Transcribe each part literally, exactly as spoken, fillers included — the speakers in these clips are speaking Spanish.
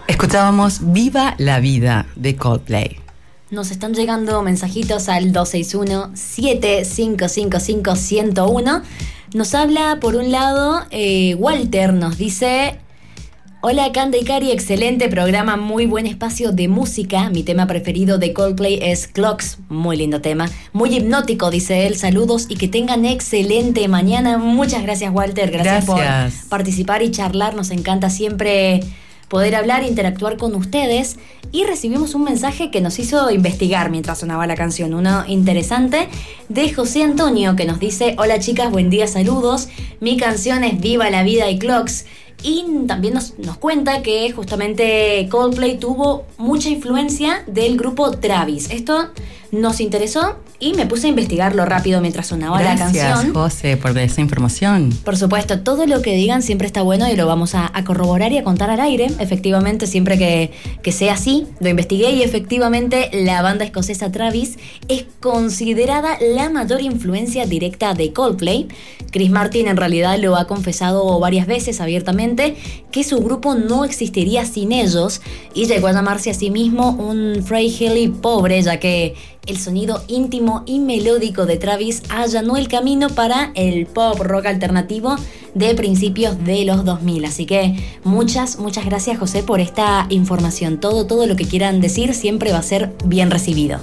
Escuchábamos Viva la Vida de Coldplay. Nos están llegando mensajitos al dos seis uno, siete cinco cinco cinco, uno cero uno. Nos habla, por un lado, eh, Walter nos dice: hola, Canda y Cari, excelente programa, muy buen espacio de música. Mi tema preferido de Coldplay es Clocks, muy lindo tema, muy hipnótico, dice él. Saludos y que tengan excelente mañana. Muchas gracias, Walter, gracias, gracias por participar y charlar. Nos encanta siempre poder hablar, interactuar con ustedes. Y recibimos un mensaje que nos hizo investigar mientras sonaba la canción, uno interesante, de José Antonio, que nos dice: hola chicas, buen día, saludos. Mi canción es Viva la Vida y Clocks. Y también nos, nos cuenta que justamente Coldplay tuvo mucha influencia del grupo Travis. Esto nos interesó y me puse a investigarlo rápido mientras sonaba Gracias, la canción. Gracias, José, por esa información. Por supuesto, todo lo que digan siempre está bueno y lo vamos a, a corroborar y a contar al aire. Efectivamente, siempre que, que sea así, lo investigué y efectivamente la banda escocesa Travis es considerada la mayor influencia directa de Coldplay. Chris Martin en realidad lo ha confesado varias veces abiertamente, que su grupo no existiría sin ellos, y llegó a llamarse a sí mismo un Fragile pobre, ya que el sonido íntimo y melódico de Travis allanó el camino para el pop rock alternativo de principios de los dos mil. Así que muchas, muchas gracias, José, por esta información. Todo, todo lo que quieran decir siempre va a ser bien recibido.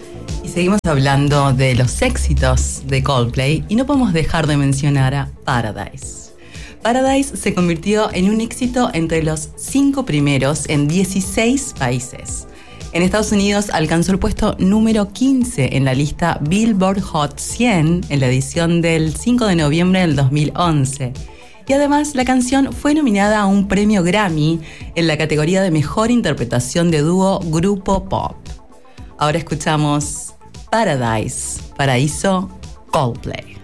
Y seguimos hablando de los éxitos de Coldplay y no podemos dejar de mencionar a Paradise. Paradise se convirtió en un éxito entre los cinco primeros en dieciséis países. En Estados Unidos alcanzó el puesto número quince en la lista Billboard Hot cien en la edición del cinco de noviembre del dos mil once. Y además la canción fue nominada a un premio Grammy en la categoría de Mejor Interpretación de Dúo Grupo Pop. Ahora escuchamos Paradise, Paraíso, Coldplay.